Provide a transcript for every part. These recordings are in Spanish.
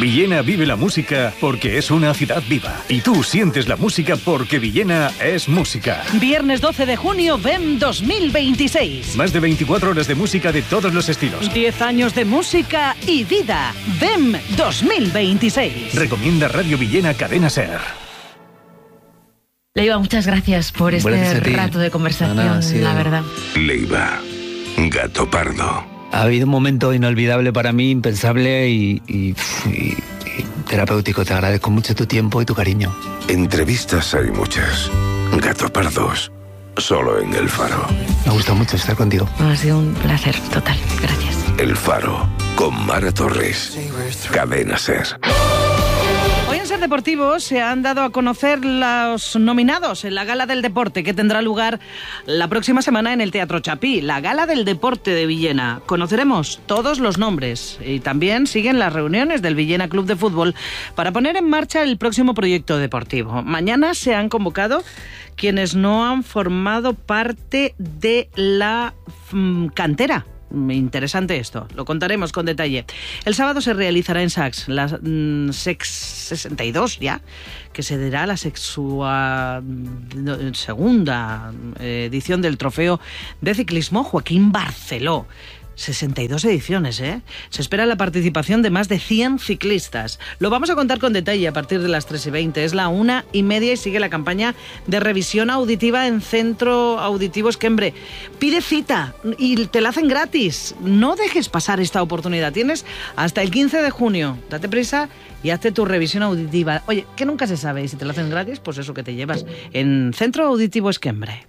Villena vive la música porque es una ciudad viva. Y tú sientes la música porque Villena es música. Viernes 12 de junio, VEM 2026. Más de 24 horas de música de todos los estilos. 10 años de música y vida. VEM 2026. Recomienda Radio Villena Cadena SER. Leiva, muchas gracias por este rato de conversación, la verdad. Leiva, gato pardo. Ha habido un momento inolvidable para mí, impensable y terapéutico. Te agradezco mucho tu tiempo y tu cariño. Entrevistas hay muchas. Gato pardos, solo en El Faro. Me gusta mucho estar contigo. Ha sido un placer total. Gracias. El Faro, con Mara Torres. Cadena SER. Hoy en SER Deportivo se han dado a conocer los nominados en la Gala del Deporte que tendrá lugar la próxima semana en el Teatro Chapí. La Gala del Deporte de Villena. Conoceremos todos los nombres y también siguen las reuniones del Villena Club de Fútbol para poner en marcha el próximo proyecto deportivo. Mañana se han convocado quienes no han formado parte de la cantera. Interesante esto, lo contaremos con detalle. El sábado se realizará en Sax la SEX 62 ya, que se dará la segunda edición del trofeo de ciclismo Joaquín Barceló. 62 ediciones, ¿eh? Se espera la participación de más de 100 ciclistas. Lo vamos a contar con detalle a partir de las 3:20. Es la 1:30 y sigue la campaña de revisión auditiva en Centro Auditivo Esquembre. Pide cita y te la hacen gratis. No dejes pasar esta oportunidad. Tienes hasta el 15 de junio. Date prisa y hazte tu revisión auditiva. Oye, que nunca se sabe. Y si te la hacen gratis, pues eso que te llevas en Centro Auditivo Esquembre.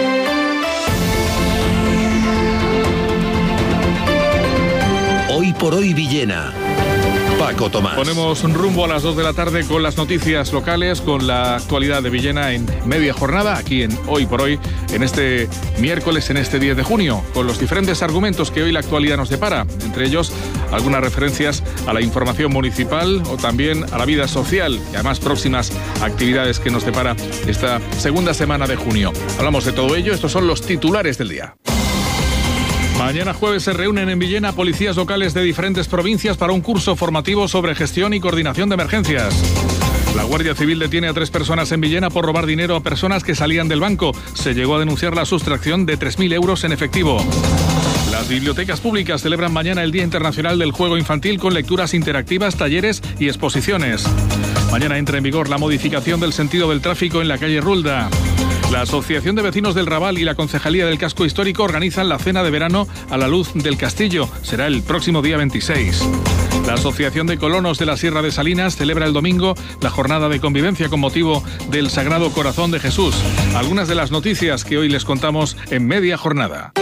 Hoy por hoy Villena. Paco Tomás. Ponemos un rumbo a las 2 de la tarde con las noticias locales, con la actualidad de Villena en media jornada, aquí en Hoy por Hoy, en este miércoles, en este 10 de junio, con los diferentes argumentos que hoy la actualidad nos depara, entre ellos algunas referencias a la información municipal o también a la vida social y además próximas actividades que nos depara esta segunda semana de junio. Hablamos de todo ello, estos son los titulares del día. Mañana jueves se reúnen en Villena policías locales de diferentes provincias para un curso formativo sobre gestión y coordinación de emergencias. La Guardia Civil detiene a 3 personas en Villena por robar dinero a personas que salían del banco. Se llegó a denunciar la sustracción de 3.000 euros en efectivo. Las bibliotecas públicas celebran mañana el Día Internacional del Juego Infantil con lecturas interactivas, talleres y exposiciones. Mañana entra en vigor la modificación del sentido del tráfico en la calle Rulda. La Asociación de Vecinos del Raval y la Concejalía del Casco Histórico organizan la cena de verano a la luz del castillo. Será el próximo día 26. La Asociación de Colonos de la Sierra de Salinas celebra el domingo la jornada de convivencia con motivo del Sagrado Corazón de Jesús. Algunas de las noticias que hoy les contamos en media jornada.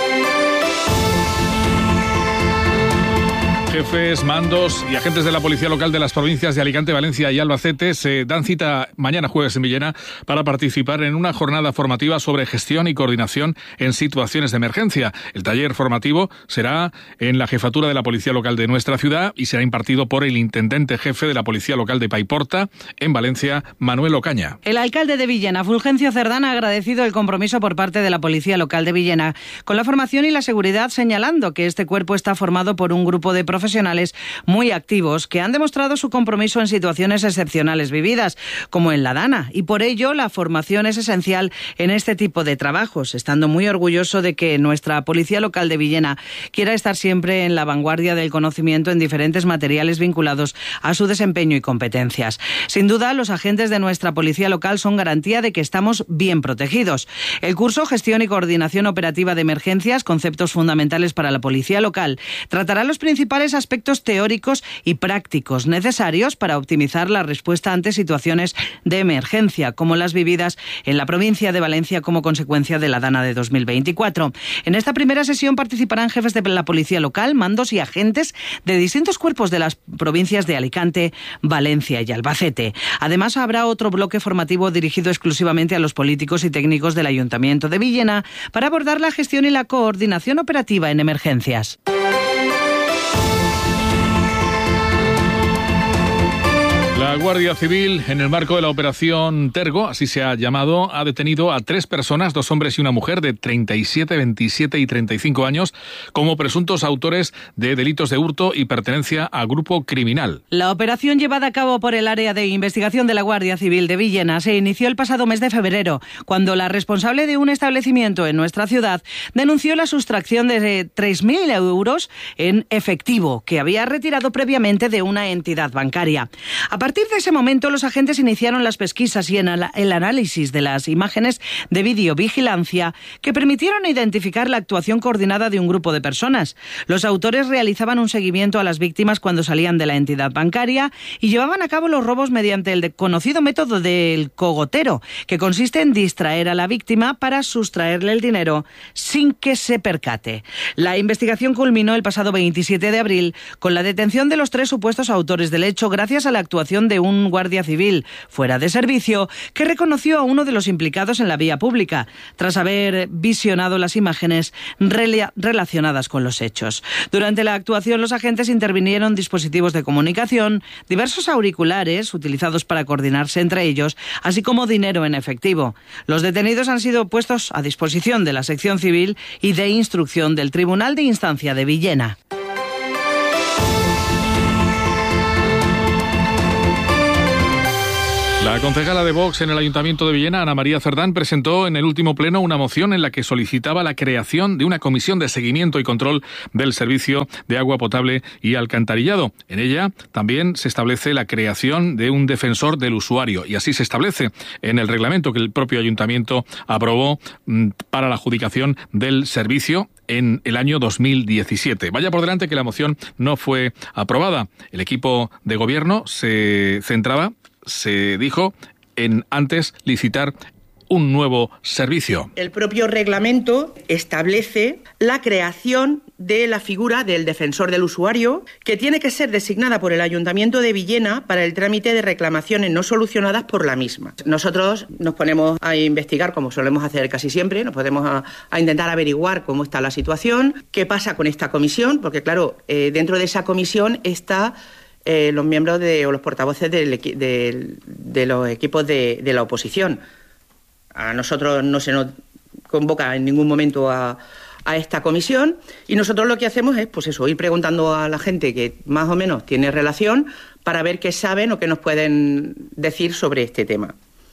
Jefes, mandos y agentes de la policía local de las provincias de Alicante, Valencia y Albacete se dan cita mañana jueves en Villena para participar en una jornada formativa sobre gestión y coordinación en situaciones de emergencia. El taller formativo será en la jefatura de la policía local de nuestra ciudad y será impartido por el intendente jefe de la policía local de Paiporta, en Valencia, Manuel Ocaña. El alcalde de Villena, Fulgencio Cerdán, ha agradecido el compromiso por parte de la policía local de Villena con la formación y la seguridad, señalando que este cuerpo está formado por un grupo de profesionales muy activos que han demostrado su compromiso en situaciones excepcionales vividas, como en la Dana, y por ello la formación es esencial en este tipo de trabajos, estando muy orgulloso de que nuestra policía local de Villena quiera estar siempre en la vanguardia del conocimiento en diferentes materiales vinculados a su desempeño y competencias. Sin duda, los agentes de nuestra policía local son garantía de que estamos bien protegidos. El curso Gestión y Coordinación Operativa de Emergencias, conceptos fundamentales para la policía local, tratará los principales aspectos teóricos y prácticos necesarios para optimizar la respuesta ante situaciones de emergencia, como las vividas en la provincia de Valencia como consecuencia de la Dana de 2024. En esta primera sesión participarán jefes de la policía local, mandos y agentes de distintos cuerpos de las provincias de Alicante, Valencia y Albacete. Además, habrá otro bloque formativo dirigido exclusivamente a los políticos y técnicos del Ayuntamiento de Villena para abordar la gestión y la coordinación operativa en emergencias. La Guardia Civil, en el marco de la Operación Tergo, así se ha llamado, ha detenido a 3 personas, 2 hombres y una mujer de 37, 27 y 35 años, como presuntos autores de delitos de hurto y pertenencia a grupo criminal. La operación llevada a cabo por el área de investigación de la Guardia Civil de Villena se inició el pasado mes de febrero, cuando la responsable de un establecimiento en nuestra ciudad denunció la sustracción de 3.000 euros en efectivo que había retirado previamente de una entidad bancaria. A partir de ese momento, los agentes iniciaron las pesquisas y el análisis de las imágenes de videovigilancia que permitieron identificar la actuación coordinada de un grupo de personas. Los autores realizaban un seguimiento a las víctimas cuando salían de la entidad bancaria y llevaban a cabo los robos mediante el conocido método del cogotero, que consiste en distraer a la víctima para sustraerle el dinero sin que se percate. La investigación culminó el pasado 27 de abril con la detención de los 3 supuestos autores del hecho gracias a la actuación de un guardia civil fuera de servicio que reconoció a uno de los implicados en la vía pública, tras haber visionado las imágenes relacionadas con los hechos. Durante la actuación, los agentes intervinieron dispositivos de comunicación, diversos auriculares utilizados para coordinarse entre ellos, así como dinero en efectivo. Los detenidos han sido puestos a disposición de la sección civil y de instrucción del Tribunal de Instancia de Villena. La concejala de Vox en el Ayuntamiento de Villena, Ana María Cerdán, presentó en el último pleno una moción en la que solicitaba la creación de una comisión de seguimiento y control del servicio de agua potable y alcantarillado. En ella también se establece la creación de un defensor del usuario, y así se establece en el reglamento que el propio Ayuntamiento aprobó para la adjudicación del servicio en el año 2017. Vaya por delante que la moción no fue aprobada. El equipo de gobierno se dijo en antes licitar un nuevo servicio. El propio reglamento establece la creación de la figura del defensor del usuario, que tiene que ser designada por el Ayuntamiento de Villena para el trámite de reclamaciones no solucionadas por la misma. Nosotros nos ponemos a investigar, como solemos hacer casi siempre, nos ponemos a intentar averiguar cómo está la situación, qué pasa con esta comisión, porque claro, dentro de esa comisión está los miembros o los portavoces de los equipos de la oposición. A nosotros no se nos convoca en ningún momento a esta comisión, y nosotros lo que hacemos es, pues eso, ir preguntando a la gente que más o menos tiene relación para ver qué saben o qué nos pueden decir sobre este tema.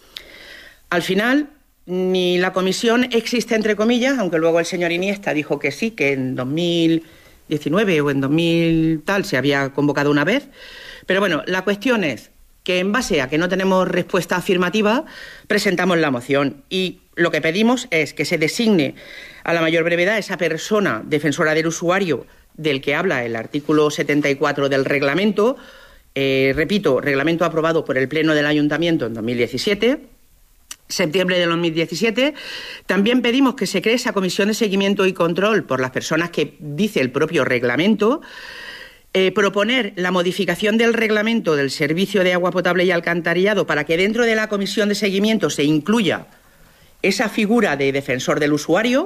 Al final, ni la comisión existe, entre comillas, aunque luego el señor Iniesta dijo que sí, que en 2019 o en 2000 tal se había convocado una vez, pero bueno, la cuestión es que en base a que no tenemos respuesta afirmativa, presentamos la moción y lo que pedimos es que se designe a la mayor brevedad esa persona defensora del usuario del que habla el artículo 74 del reglamento, repito, reglamento aprobado por el Pleno del Ayuntamiento en 2017, septiembre de 2017. También pedimos que se cree esa comisión de seguimiento y control por las personas que dice el propio reglamento, proponer la modificación del reglamento del servicio de agua potable y alcantarillado para que dentro de la comisión de seguimiento se incluya esa figura de defensor del usuario.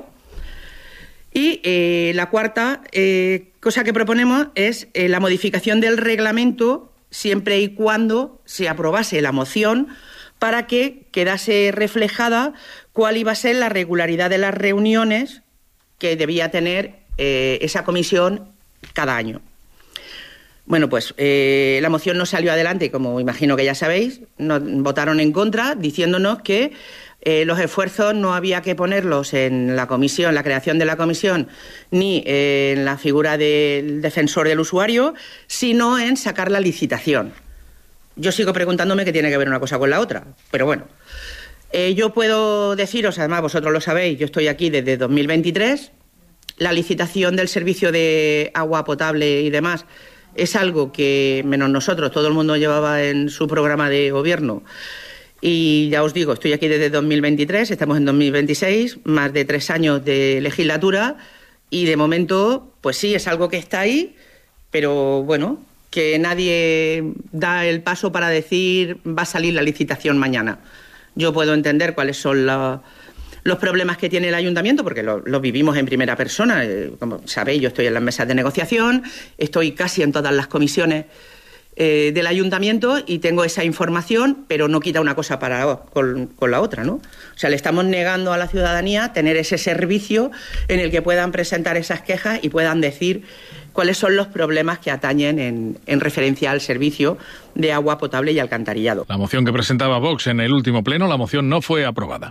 Y la cuarta cosa que proponemos es la modificación del reglamento siempre y cuando se aprobase la moción, para que quedase reflejada cuál iba a ser la regularidad de las reuniones que debía tener esa comisión cada año. Bueno, pues la moción no salió adelante, como imagino que ya sabéis. Nos votaron en contra, diciéndonos que los esfuerzos no había que ponerlos en la comisión, la creación de la comisión, ni en la figura del defensor del usuario, sino en sacar la licitación. Yo sigo preguntándome qué tiene que ver una cosa con la otra, pero bueno. Yo puedo deciros, además vosotros lo sabéis, yo estoy aquí desde 2023, la licitación del servicio de agua potable y demás es algo que, menos nosotros, todo el mundo llevaba en su programa de gobierno. Y ya os digo, estoy aquí desde 2023, estamos en 2026, más de 3 años de legislatura, y de momento, pues sí, es algo que está ahí, pero bueno, que nadie da el paso para decir va a salir la licitación mañana. Yo puedo entender cuáles son los problemas que tiene el ayuntamiento, porque lo vivimos en primera persona. Como sabéis, yo estoy en las mesas de negociación, estoy casi en todas las comisiones del ayuntamiento y tengo esa información, pero no quita una cosa con la otra, ¿no? O sea, le estamos negando a la ciudadanía tener ese servicio en el que puedan presentar esas quejas y puedan decir cuáles son los problemas que atañen en referencia al servicio de agua potable y alcantarillado. La moción que presentaba Vox en el último pleno, la moción no fue aprobada.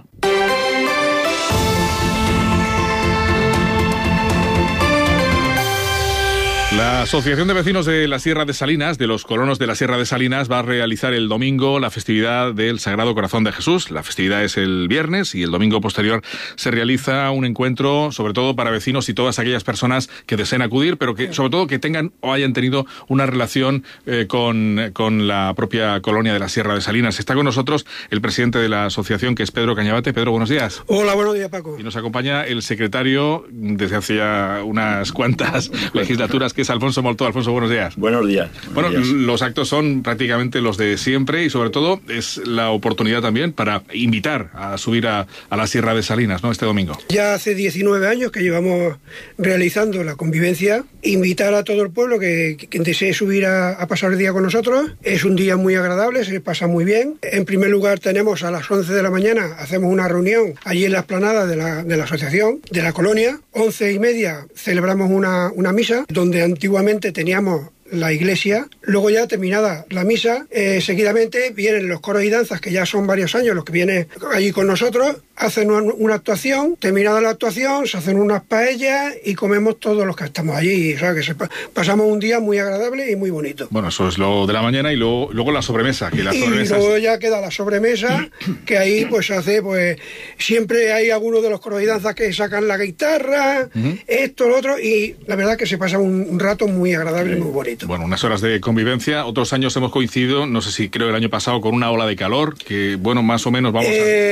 La Asociación de Vecinos de la Sierra de Salinas, de los colonos de la Sierra de Salinas, va a realizar el domingo la festividad del Sagrado Corazón de Jesús. La festividad es el viernes y el domingo posterior se realiza un encuentro, sobre todo para vecinos y todas aquellas personas que deseen acudir, pero que sobre todo que tengan o hayan tenido una relación con la propia colonia de la Sierra de Salinas. Está con nosotros el presidente de la asociación, que es Pedro Cañabate. Pedro, buenos días. Hola, buenos días, Paco. Y nos acompaña el secretario desde hace ya unas cuantas legislaturas, que es Alfonso Moltó. Alfonso, buenos días. Buenos días. Bueno, los actos son prácticamente los de siempre y sobre todo es la oportunidad también para invitar a subir a la Sierra de Salinas, ¿no?, este domingo. Ya hace 19 años que llevamos realizando la convivencia. Invitar a todo el pueblo que desee subir a pasar el día con nosotros. Es un día muy agradable, se pasa muy bien. En primer lugar tenemos a las 11 de la mañana, hacemos una reunión allí en la explanada de la asociación, de la colonia. 11:30 celebramos una misa, donde antiguamente teníamos la iglesia. Luego, ya terminada la misa, seguidamente vienen los coros y danzas, que ya son varios años los que vienen allí con nosotros, hacen una actuación. Terminada la actuación se hacen unas paellas y comemos todos los que estamos allí. O sea, que pasamos un día muy agradable y muy bonito. Bueno, eso es lo de la mañana y luego la sobremesa. Y luego ya queda la sobremesa, que ahí pues se hace, pues siempre hay algunos de los coros y danzas que sacan la guitarra, esto, lo otro, y la verdad que se pasa un rato muy agradable y muy bonito. Bueno, unas horas de convivencia. Otros años hemos coincidido, no sé si creo el año pasado, con una ola de calor, que bueno, más o menos vamos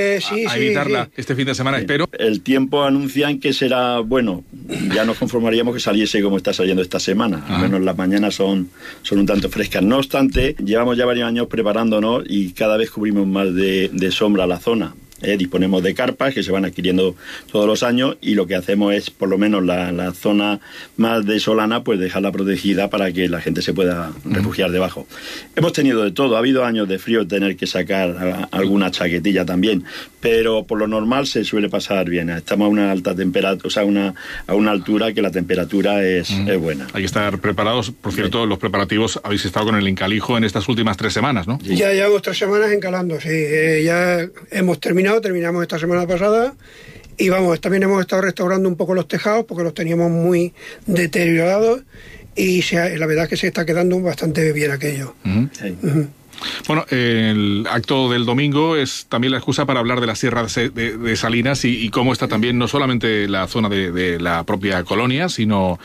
a evitarla este fin de semana, espero. El tiempo anuncian que será bueno. Ya nos conformaríamos que saliese como está saliendo esta semana. Al menos las mañanas son un tanto frescas. No obstante, llevamos ya varios años preparándonos y cada vez cubrimos más de sombra la zona. Disponemos de carpas que se van adquiriendo todos los años y lo que hacemos es, por lo menos la zona más desolana, pues dejarla protegida para que la gente se pueda refugiar debajo. Hemos tenido de todo, ha habido años de frío, tener que sacar alguna chaquetilla también, pero por lo normal se suele pasar bien. Estamos a una alta temperatura, o sea, a una altura que la temperatura es buena. Hay que estar preparados. Por cierto, los preparativos, habéis estado con el encalijo en estas últimas 3 semanas, ¿no? Sí. Ya llevamos 3 semanas encalando, sí. Ya hemos terminamos esta semana pasada y también hemos estado restaurando un poco los tejados porque los teníamos muy deteriorados y la verdad es que se está quedando bastante bien aquello. Sí. Bueno, el acto del domingo es también la excusa para hablar de la Sierra de Salinas y cómo está también no solamente la zona de la propia colonia, sino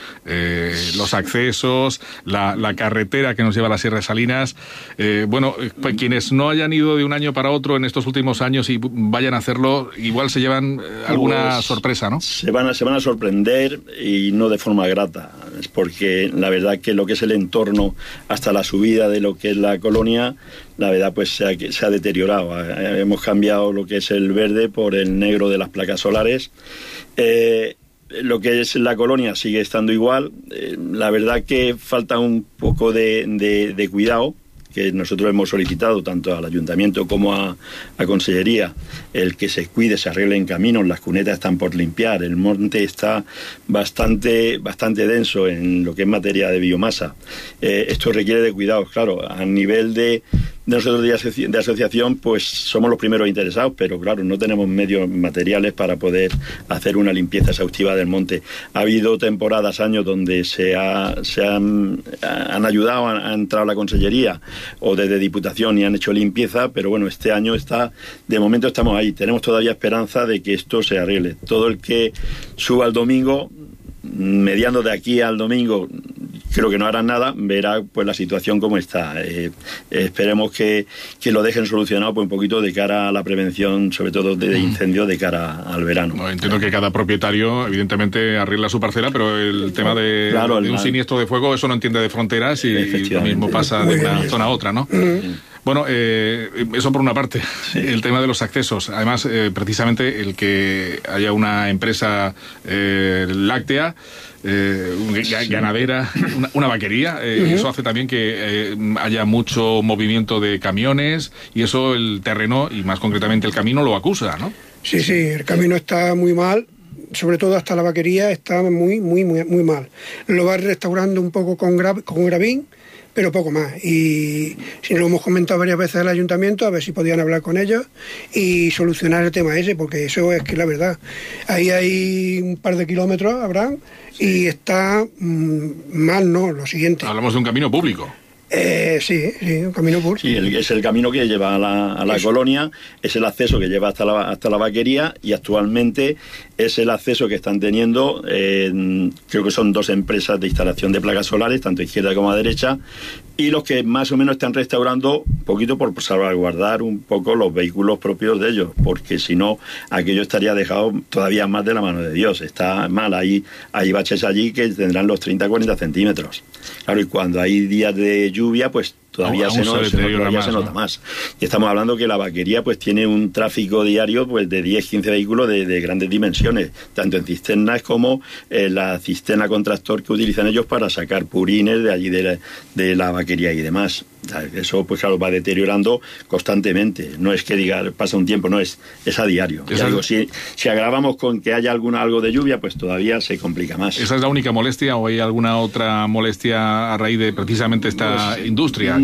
los accesos, la carretera que nos lleva a la Sierra de Salinas. Pues quienes no hayan ido de un año para otro en estos últimos años y vayan a hacerlo, igual se llevan alguna sorpresa, ¿no? Se van a sorprender y no de forma grata, porque la verdad que lo que es el entorno hasta la subida de lo que es la colonia, la verdad pues se ha deteriorado. Hemos cambiado lo que es el verde por el negro de las placas solares. Lo que es la colonia sigue estando igual. La verdad que falta un poco de cuidado, que nosotros hemos solicitado tanto al ayuntamiento como a Consellería, el que se cuide, se arreglen caminos, las cunetas están por limpiar, el monte está bastante denso en lo que es materia de biomasa. Esto requiere de cuidados, claro, a nivel de nosotros de asociación, pues somos los primeros interesados, pero claro, no tenemos medios materiales para poder hacer una limpieza exhaustiva del monte. Ha habido temporadas, años, donde han ayudado, ha entrado la Consellería o desde Diputación y han hecho limpieza, pero bueno, este año de momento estamos ahí. Tenemos todavía esperanza de que esto se arregle. Todo el que suba el domingo, mediando de aquí al domingo, creo que no harán nada, verá pues la situación como está. Esperemos que lo dejen solucionado pues, un poquito de cara a la prevención, sobre todo de incendios de cara al verano. No, entiendo que cada propietario evidentemente arregla su parcela, pero el tema de un siniestro de fuego, eso no entiende de fronteras y lo mismo pasa de una zona a otra, ¿no? Bueno, eso por una parte, sí. El tema de los accesos. Además, precisamente el que haya una empresa láctea, ganadera, una vaquería, eso hace también que haya mucho movimiento de camiones, y eso el terreno, y más concretamente el camino, lo acusa, ¿no? Sí, el camino está muy mal. Sobre todo hasta la vaquería está muy mal. Lo va restaurando un poco con gravín, pero poco más. Y si lo hemos comentado varias veces al ayuntamiento, a ver si podían hablar con ellos y solucionar el tema ese, porque eso es que la verdad. Ahí hay un par de kilómetros, Abraham, y está mal, ¿no? Lo siguiente. Hablamos de un camino público. Sí, un camino público. Sí, es el camino que lleva a la colonia, es el acceso que lleva hasta la vaquería, y actualmente es el acceso que están teniendo, creo que son 2 empresas de instalación de placas solares, tanto a izquierda como a derecha, y los que más o menos están restaurando un poquito por salvaguardar un poco los vehículos propios de ellos, porque si no, aquello estaría dejado todavía más de la mano de Dios. Está mal, hay baches allí que tendrán los 30-40 centímetros. Claro, y cuando hay días de lluvia, pues todavía se nota más. Y estamos hablando que la vaquería pues tiene un tráfico diario pues de 10-15 vehículos de grandes dimensiones, tanto en cisternas como la cisterna con tractor que utilizan ellos para sacar purines de allí de la vaquería y demás. Eso pues claro va deteriorando constantemente. No es que diga pasa un tiempo, no, es a diario. Si agravamos con que haya algo de lluvia, pues todavía se complica más. ¿Esa es la única molestia o hay alguna otra molestia a raíz de precisamente esta industria?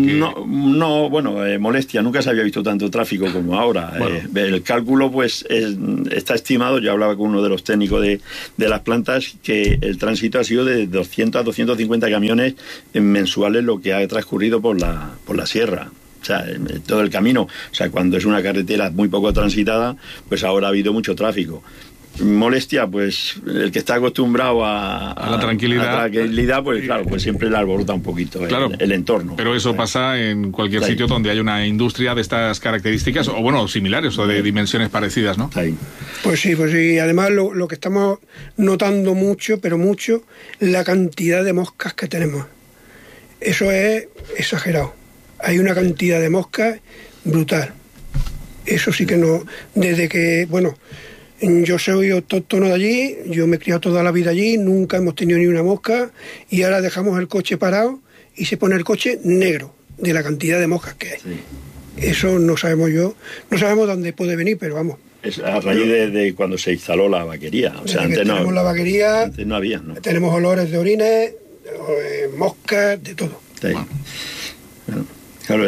No, bueno, molestia, nunca se había visto tanto tráfico como ahora. Bueno. El cálculo pues está estimado, yo hablaba con uno de los técnicos de las plantas, que el tránsito ha sido de 200 a 250 camiones mensuales lo que ha transcurrido por la sierra. O sea, todo el camino. O sea, cuando es una carretera muy poco transitada, pues ahora ha habido mucho tráfico. Molestia, pues el que está acostumbrado a la tranquilidad, pues claro, pues siempre le alborota un poquito el entorno. Pero eso pasa en cualquier sitio donde hay una industria de estas características, o bueno, similares, o de dimensiones parecidas, ¿no? Pues sí, además lo que estamos notando mucho, la cantidad de moscas que tenemos. Eso es exagerado. Hay una cantidad de moscas brutal. Eso sí que no, desde que, yo soy autóctono de allí, yo me he criado toda la vida allí, nunca hemos tenido ni una mosca, y ahora dejamos el coche parado y se pone el coche negro de la cantidad de moscas que hay. Sí. Eso no sabemos dónde puede venir, pero vamos. Es a raíz de cuando se instaló la vaquería. O sea, antes tenemos la vaquería, antes no había, ¿no? Tenemos olores de orines, moscas, de todo. Sí. Bueno. Claro,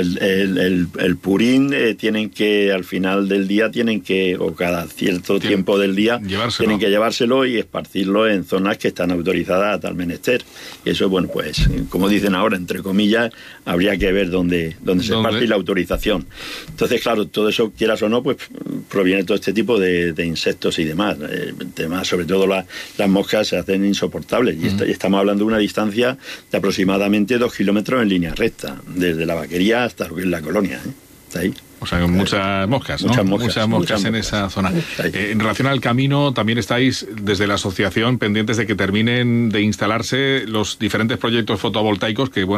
el purín tienen que, al final del día, o cada cierto tiempo del día, tienen que llevárselo y esparcirlo en zonas que están autorizadas a tal menester. Y eso, pues, como dicen ahora, entre comillas, habría que ver dónde se esparce la autorización. Entonces, claro, todo eso, quieras o no, pues proviene de todo este tipo de insectos y demás. Sobre todo las moscas se hacen insoportables. Y estamos hablando de una distancia de aproximadamente 2 kilómetros en línea recta, desde la vaquería hasta lo que es la colonia, Está ahí. O sea, muchas moscas, ¿no? Muchas moscas en esa zona. En relación al camino, también estáis desde la asociación pendientes de que terminen de instalarse los diferentes proyectos fotovoltaicos que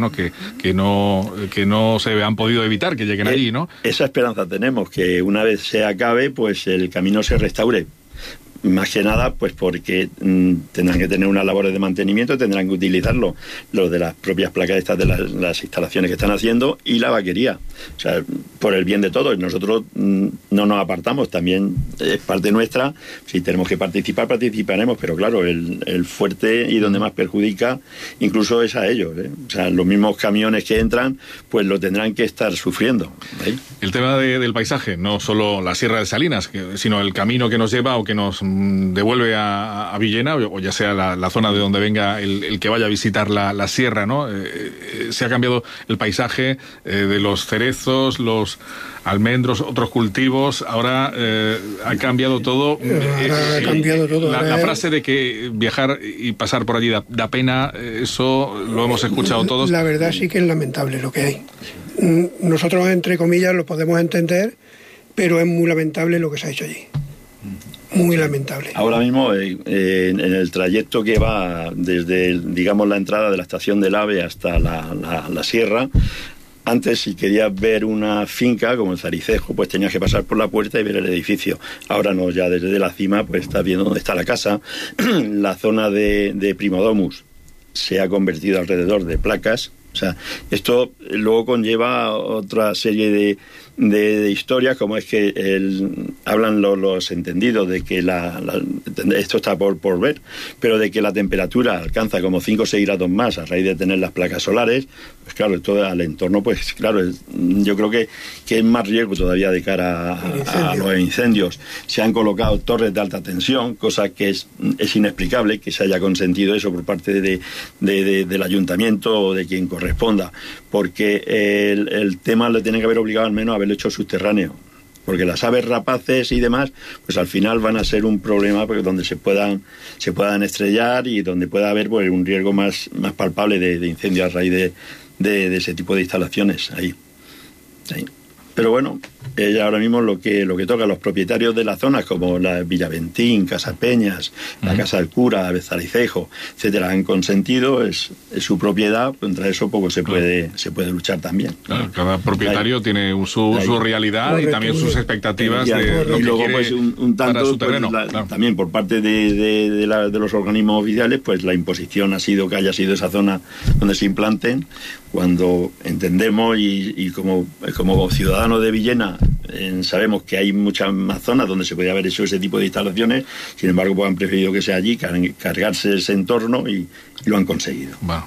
no se han podido evitar que lleguen allí, ¿no? Esa esperanza tenemos, que una vez se acabe, pues el camino se restaure. Más que nada, pues porque tendrán que tener unas labores de mantenimiento, tendrán que utilizarlo los de las propias placas estas de las instalaciones que están haciendo, y la vaquería. O sea, por el bien de todos. Nosotros no nos apartamos, también es parte nuestra. Si tenemos que participar, participaremos, pero claro, el fuerte y donde más perjudica incluso es a ellos, O sea, los mismos camiones que entran, pues lo tendrán que estar sufriendo. El tema del paisaje, no solo la Sierra de Salinas, sino el camino que nos lleva o que nos devuelve a Villena, o ya sea la zona de donde venga el que vaya a visitar la sierra, ¿no? Se ha cambiado el paisaje de los cerezos, los almendros, otros cultivos. Ahora ha cambiado todo. La frase de que viajar y pasar por allí da pena, eso lo hemos escuchado todos. La verdad sí que es lamentable lo que hay. Nosotros, entre comillas, lo podemos entender, pero es muy lamentable lo que se ha hecho allí. Muy lamentable. Ahora mismo, en el trayecto que va desde, la entrada de la estación del AVE hasta la sierra, Antes, si querías ver una finca como el Zaricejo, pues tenías que pasar por la puerta y ver el edificio. Ahora no, ya desde la cima pues estás viendo dónde está la casa. La zona de Primodomus se ha convertido alrededor de placas. O sea, esto luego conlleva otra serie de historias, como es que hablan los entendidos de que esto está por ver, pero de que la temperatura alcanza como 5 o 6 grados más a raíz de tener las placas solares, pues claro, esto al entorno, pues claro, yo creo que es más riesgo todavía de cara a los incendios. Se han colocado torres de alta tensión, cosa que es inexplicable que se haya consentido eso por parte del ayuntamiento o de quien corresponda, porque el tema le tiene que haber obligado al menos a haberlo hecho subterráneo, porque las aves rapaces y demás, pues al final van a ser un problema, porque donde se puedan estrellar y donde pueda haber pues, un riesgo más palpable de incendio a raíz de ese tipo de instalaciones ahí. Pero bueno, ahora mismo lo que toca a los propietarios de las zonas como la Villaventín, Casa Peñas, la Casa del Cura, Zaricejo, etcétera, han consentido, es su propiedad, contra eso poco se puede luchar también. Claro, cada propietario tiene su realidad y también sus expectativas de lo que luego, quiere pues, un tanto, para su terreno. Pues, también por parte de los organismos oficiales, pues la imposición ha sido que haya sido esa zona donde se implanten, cuando entendemos y como ciudadanos de Villena sabemos que hay muchas más zonas donde se podía haber hecho ese tipo de instalaciones, sin embargo pues han preferido que sea allí, cargarse ese entorno y lo han conseguido. Bueno,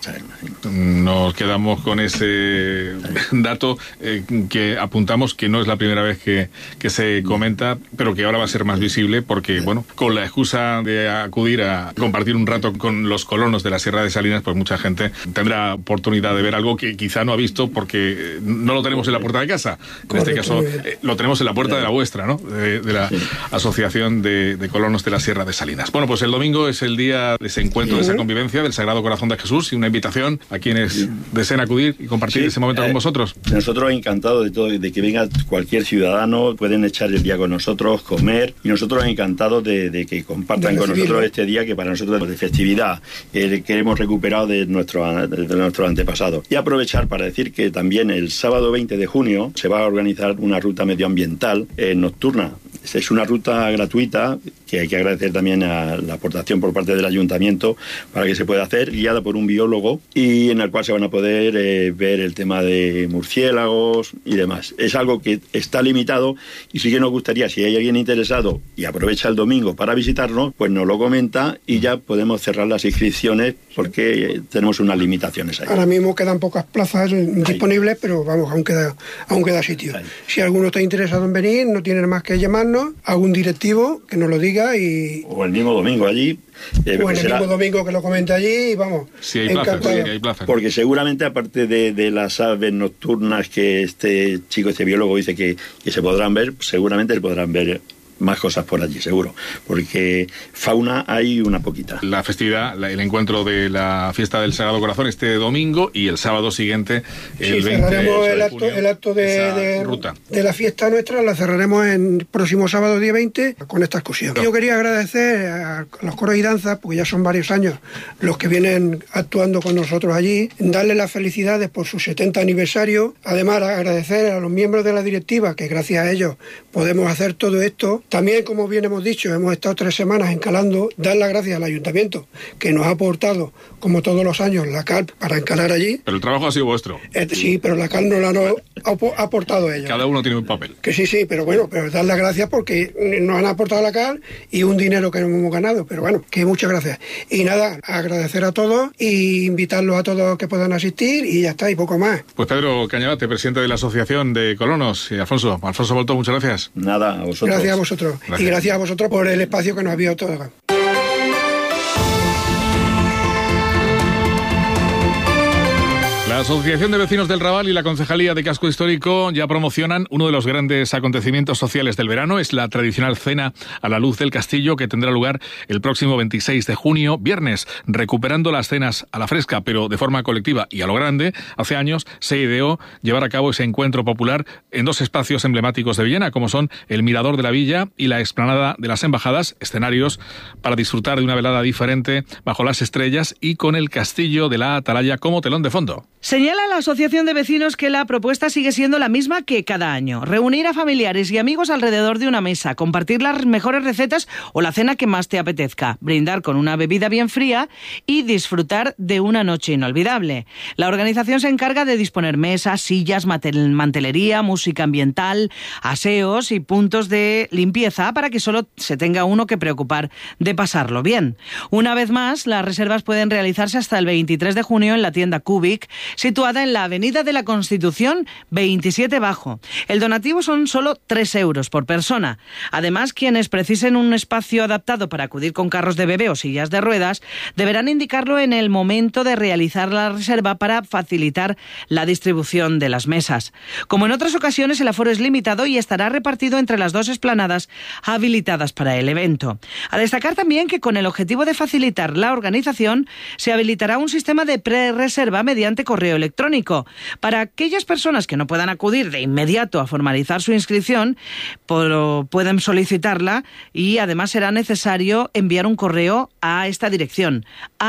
nos quedamos con ese dato que apuntamos, que no es la primera vez que se comenta, pero que ahora va a ser más visible porque, bueno, con la excusa de acudir a compartir un rato con los colonos de la Sierra de Salinas, pues mucha gente tendrá oportunidad de ver algo que quizá no ha visto porque no lo tenemos en la puerta de casa. En este caso lo tenemos en la puerta de la vuestra, ¿no? De la Asociación de Colonos de la Sierra de Salinas. Bueno, pues el domingo es el día de ese encuentro, de esa convivencia del Sagrado Corazón de Jesús, y una invitación a quienes deseen acudir y compartir ese momento con vosotros. Nosotros encantados de que venga cualquier ciudadano, pueden echar el día con nosotros, comer, y nosotros encantados de que compartan con nosotros este día que para nosotros es de festividad, que hemos recuperado de nuestro antepasado. Y aprovechar para decir que también el sábado 20 de junio se va a organizar una ruta medioambiental nocturna. Es una ruta gratuita que hay que agradecer también a la aportación por parte del ayuntamiento para que se pueda hacer, guiada por un biólogo, y en el cual se van a poder ver el tema de murciélagos y demás. Es algo que está limitado y sí que nos gustaría, si hay alguien interesado y aprovecha el domingo para visitarnos, pues nos lo comenta y ya podemos cerrar las inscripciones porque tenemos unas limitaciones ahí. Ahora mismo quedan pocas plazas disponibles, pero vamos, aún queda sitio. Ahí. Si alguno está interesado en venir, no tiene más que llamarnos, algún directivo que nos lo diga o el mismo domingo allí. O el mismo domingo que lo comente allí y vamos. Sí, hay plazas. Porque seguramente, aparte de las aves nocturnas que este biólogo dice que se podrán ver, seguramente se podrán ver más cosas por allí, seguro, porque fauna hay una poquita. La festividad, el encuentro de la fiesta del Sagrado Corazón este domingo y el sábado siguiente, el 20 cerraremos de junio, el acto de la fiesta nuestra, la cerraremos el próximo sábado día 20 con esta excursión. Yo quería agradecer a los coros y danzas, porque ya son varios años los que vienen actuando con nosotros allí, darles las felicidades por su 70 aniversario, además agradecer a los miembros de la directiva, que gracias a ellos podemos hacer todo esto. También, como bien hemos dicho, hemos estado 3 semanas encalando, dar las gracias al ayuntamiento, que nos ha aportado, como todos los años, la cal para encalar allí. Pero el trabajo ha sido vuestro. Sí, pero la cal no la han aportado ellos. Cada uno tiene un papel. Que sí, pero bueno, pero dar las gracias porque nos han aportado la cal y un dinero que no hemos ganado, pero bueno, que muchas gracias. Y nada, agradecer a todos y invitarlos a todos que puedan asistir y ya está, y poco más. Pues Pedro Cañabate, presidente de la Asociación de Colonos, y Alfonso Bolto, muchas gracias. Nada, a vosotros. Gracias a vosotros. Gracias. Y gracias a vosotros por el espacio que nos había otorgado. La Asociación de Vecinos del Raval y la Concejalía de Casco Histórico ya promocionan uno de los grandes acontecimientos sociales del verano. Es la tradicional cena a la luz del castillo, que tendrá lugar el próximo 26 de junio, viernes, recuperando las cenas a la fresca, pero de forma colectiva y a lo grande. Hace años se ideó llevar a cabo ese encuentro popular en 2 espacios emblemáticos de Villena, como son el Mirador de la Villa y la Explanada de las Embajadas, escenarios para disfrutar de una velada diferente bajo las estrellas y con el castillo de la Atalaya como telón de fondo. Señala la Asociación de Vecinos que la propuesta sigue siendo la misma que cada año. Reunir a familiares y amigos alrededor de una mesa, compartir las mejores recetas o la cena que más te apetezca, brindar con una bebida bien fría y disfrutar de una noche inolvidable. La organización se encarga de disponer mesas, sillas, mantelería, música ambiental, aseos y puntos de limpieza para que solo se tenga uno que preocupar de pasarlo bien. Una vez más, las reservas pueden realizarse hasta el 23 de junio en la tienda Cubic, situada en la Avenida de la Constitución 27 Bajo. El donativo son solo 3 euros por persona. Además, quienes precisen un espacio adaptado para acudir con carros de bebé o sillas de ruedas, deberán indicarlo en el momento de realizar la reserva para facilitar la distribución de las mesas. Como en otras ocasiones, el aforo es limitado y estará repartido entre las 2 explanadas habilitadas para el evento. A destacar también que con el objetivo de facilitar la organización, se habilitará un sistema de pre-reserva mediante correo electrónico. Para aquellas personas que no puedan acudir de inmediato a formalizar su inscripción, pueden solicitarla y además será necesario enviar un correo a esta dirección: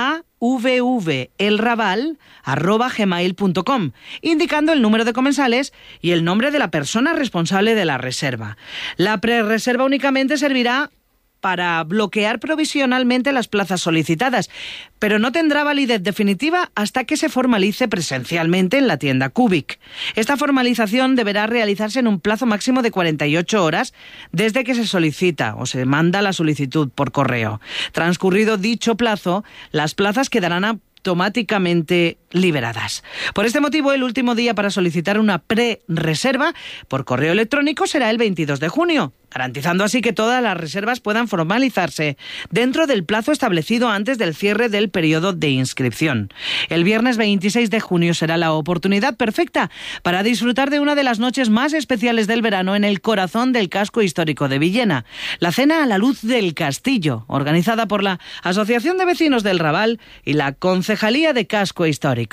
avvelraval@gmail.com, indicando el número de comensales y el nombre de la persona responsable de la reserva. La pre-reserva únicamente servirá para bloquear provisionalmente las plazas solicitadas, pero no tendrá validez definitiva hasta que se formalice presencialmente en la tienda Cubic. Esta formalización deberá realizarse en un plazo máximo de 48 horas desde que se solicita o se manda la solicitud por correo. Transcurrido dicho plazo, las plazas quedarán automáticamente liberadas. Por este motivo, el último día para solicitar una pre-reserva por correo electrónico será el 22 de junio, garantizando así que todas las reservas puedan formalizarse dentro del plazo establecido antes del cierre del periodo de inscripción. El viernes 26 de junio será la oportunidad perfecta para disfrutar de una de las noches más especiales del verano en el corazón del casco histórico de Villena, la cena a la luz del castillo, organizada por la Asociación de Vecinos del Raval y la Concejalía de Casco Histórico.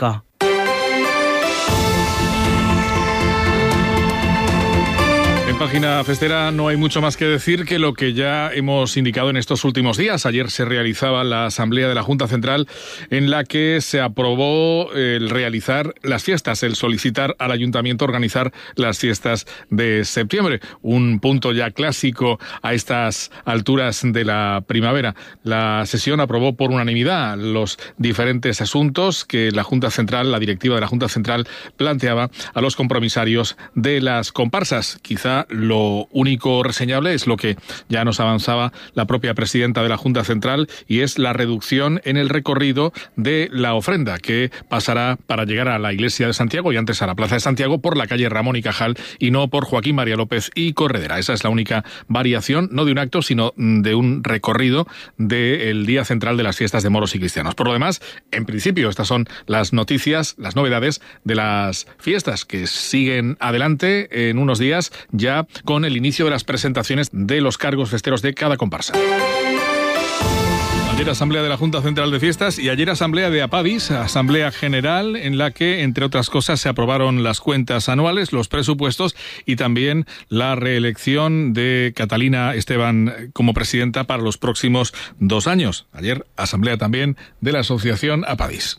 En página festera no hay mucho más que decir que lo que ya hemos indicado en estos últimos días. Ayer se realizaba la asamblea de la Junta Central en la que se aprobó el realizar las fiestas, el solicitar al Ayuntamiento organizar las fiestas de septiembre. Un punto ya clásico a estas alturas de la primavera. La sesión aprobó por unanimidad los diferentes asuntos que la Junta Central, la directiva de la Junta Central, planteaba a los compromisarios de las comparsas. Quizá lo único reseñable es lo que ya nos avanzaba la propia presidenta de la Junta Central, y es la reducción en el recorrido de la ofrenda, que pasará para llegar a la Iglesia de Santiago y antes a la Plaza de Santiago por la calle Ramón y Cajal y no por Joaquín María López y Corredera. Esa es la única variación, no de un acto, sino de un recorrido del día central de las fiestas de moros y cristianos. Por lo demás, en principio, estas son las noticias, las novedades de las fiestas que siguen adelante en unos días ya con el inicio de las presentaciones de los cargos festeros de cada comparsa. Ayer asamblea de la Junta Central de Fiestas y ayer asamblea de APADIS, asamblea general en la que, entre otras cosas, se aprobaron las cuentas anuales, los presupuestos y también la reelección de Catalina Esteban como presidenta para los próximos 2 años. Ayer asamblea también de la asociación APADIS.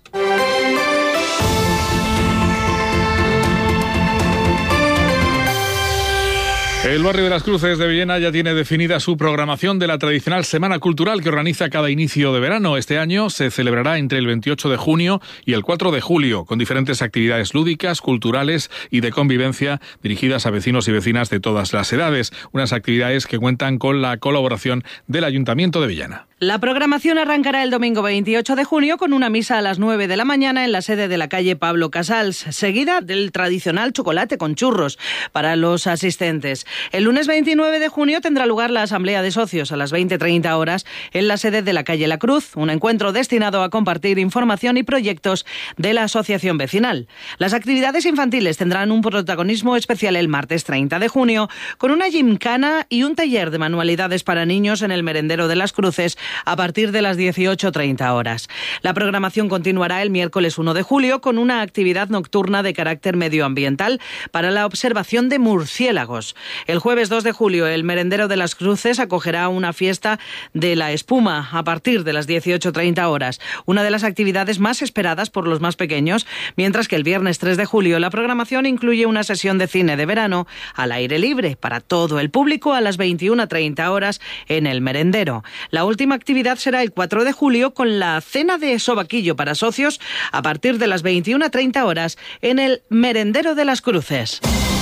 El barrio de las Cruces de Villena ya tiene definida su programación de la tradicional Semana Cultural que organiza cada inicio de verano. Este año se celebrará entre el 28 de junio y el 4 de julio, con diferentes actividades lúdicas, culturales y de convivencia dirigidas a vecinos y vecinas de todas las edades. Unas actividades que cuentan con la colaboración del Ayuntamiento de Villena. La programación arrancará el domingo 28 de junio con una misa a las 9 de la mañana en la sede de la calle Pablo Casals, seguida del tradicional chocolate con churros para los asistentes. El lunes 29 de junio tendrá lugar la asamblea de socios a las 20:30 horas en la sede de la calle La Cruz, un encuentro destinado a compartir información y proyectos de la asociación vecinal. Las actividades infantiles tendrán un protagonismo especial el martes 30 de junio con una gimcana y un taller de manualidades para niños en el merendero de Las Cruces a partir de las 18:30 horas. La programación continuará el miércoles 1 de julio con una actividad nocturna de carácter medioambiental para la observación de murciélagos. El jueves 2 de julio, el Merendero de las Cruces acogerá una fiesta de la espuma a partir de las 18:30 horas, una de las actividades más esperadas por los más pequeños, mientras que el viernes 3 de julio la programación incluye una sesión de cine de verano al aire libre para todo el público a las 21:30 horas en el Merendero. La última actividad será el 4 de julio con la cena de sobaquillo para socios a partir de las 21:30 horas en el Merendero de las Cruces.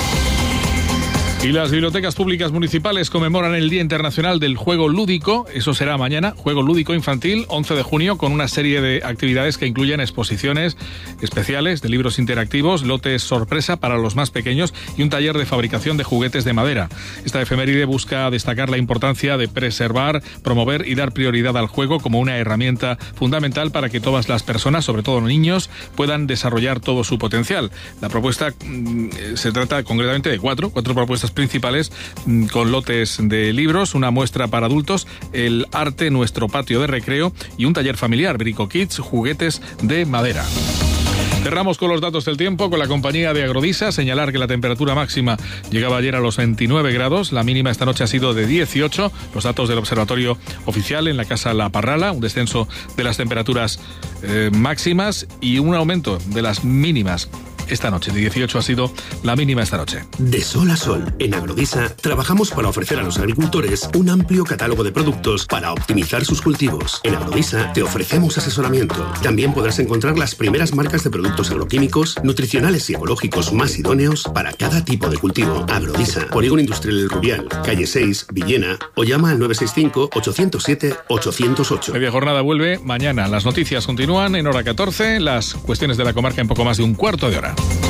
Y las bibliotecas públicas municipales conmemoran el Día Internacional del Juego Lúdico. Eso será mañana, Juego Lúdico Infantil, 11 de junio, con una serie de actividades que incluyen exposiciones especiales de libros interactivos, lotes sorpresa para los más pequeños y un taller de fabricación de juguetes de madera. Esta efeméride busca destacar la importancia de preservar, promover y dar prioridad al juego como una herramienta fundamental para que todas las personas, sobre todo niños, puedan desarrollar todo su potencial. La propuesta se trata concretamente de cuatro propuestas principales con lotes de libros, una muestra para adultos, el arte, nuestro patio de recreo y un taller familiar, Brico Kids, juguetes de madera. Cerramos con los datos del tiempo con la compañía de Agrodisa. Señalar que la temperatura máxima llegaba ayer a los 29 grados, la mínima esta noche ha sido de 18. Los datos del observatorio oficial en la Casa La Parrala, un descenso de las temperaturas máximas y un aumento de las mínimas. Esta noche, de 18 ha sido la mínima esta noche. De sol a sol, en Agrodisa trabajamos para ofrecer a los agricultores un amplio catálogo de productos para optimizar sus cultivos. En Agrodisa te ofrecemos asesoramiento. También podrás encontrar las primeras marcas de productos agroquímicos, nutricionales y ecológicos más idóneos para cada tipo de cultivo. Agrodisa, Polígono Industrial El Rubial, calle 6, Villena, o llama al 965-807-808. Media jornada vuelve mañana. Las noticias continúan en hora 14, las cuestiones de la comarca en poco más de un cuarto de hora.